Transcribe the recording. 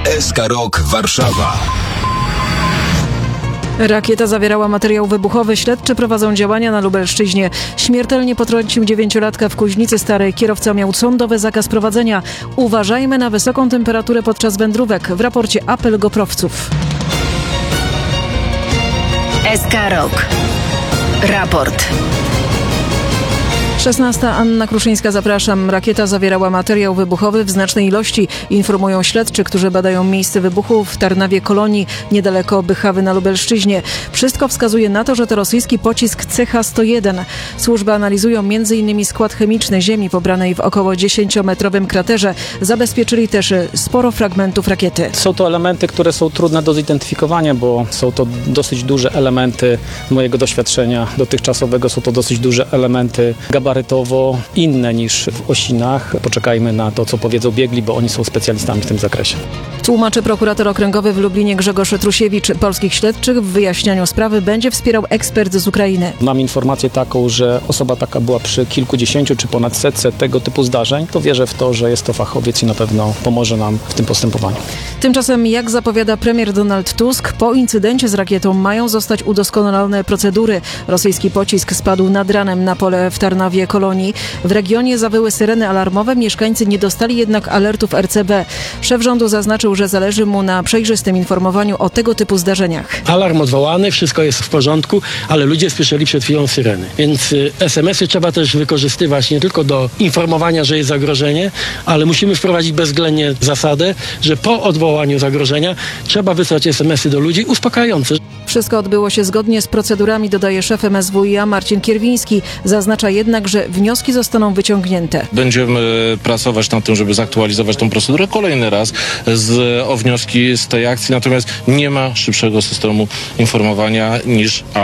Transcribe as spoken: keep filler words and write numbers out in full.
S K Rok Warszawa. Rakieta zawierała materiał wybuchowy. Śledczy prowadzą działania na Lubelszczyźnie. Śmiertelnie potrącił dziewięciolatka w Kuźnicy Starej. Kierowca miał sądowy zakaz prowadzenia. Uważajmy na wysoką temperaturę podczas wędrówek. W raporcie apel goprowców. S K Rok. Raport. szesnasta. Anna Kruszyńska, zapraszam. Rakieta zawierała materiał wybuchowy w znacznej ilości. Informują śledczy, którzy badają miejsce wybuchu w Tarnawie Kolonii, niedaleko Bychawy na Lubelszczyźnie. Wszystko wskazuje na to, że to rosyjski pocisk C H sto jeden. Służby analizują między innymi skład chemiczny ziemi pobranej w około dziesięciometrowym kraterze. Zabezpieczyli też sporo fragmentów rakiety. Są to elementy, które są trudne do zidentyfikowania, bo są to dosyć duże elementy z mojego doświadczenia dotychczasowego. Są to dosyć duże elementy gabarytowo inne niż w Osinach. Poczekajmy na to, co powiedzą biegli, bo oni są specjalistami w tym zakresie. Tłumaczy prokurator okręgowy w Lublinie Grzegorz Trusiewicz. Polskich śledczych w wyjaśnianiu sprawy będzie wspierał ekspert z Ukrainy. Mam informację taką, że osoba taka była przy kilkudziesięciu czy ponad setce tego typu zdarzeń. To wierzę w to, że jest to fachowiec i na pewno pomoże nam w tym postępowaniu. Tymczasem, jak zapowiada premier Donald Tusk, po incydencie z rakietą mają zostać udoskonalone procedury. Rosyjski pocisk spadł nad ranem na pole w Tarnawie Kolonii. W regionie zawyły syreny alarmowe, mieszkańcy nie dostali jednak alertów R C B. Szef rządu zaznaczył, że zależy mu na przejrzystym informowaniu o tego typu zdarzeniach. Alarm odwołany, wszystko jest w porządku, ale ludzie słyszeli przed chwilą syreny. Więc y, es em esy trzeba też wykorzystywać nie tylko do informowania, że jest zagrożenie, ale musimy wprowadzić bezwzględnie zasadę, że po odwołaniu zagrożenia trzeba wysłać es em esy do ludzi uspokajające. Wszystko odbyło się zgodnie z procedurami, dodaje szef M S W i a Marcin Kierwiński. Zaznacza jednak, że wnioski zostaną wyciągnięte. Będziemy pracować nad tym, żeby zaktualizować tą procedurę kolejny raz z, o wnioski z tej akcji, natomiast nie ma szybszego systemu informowania niż alarm.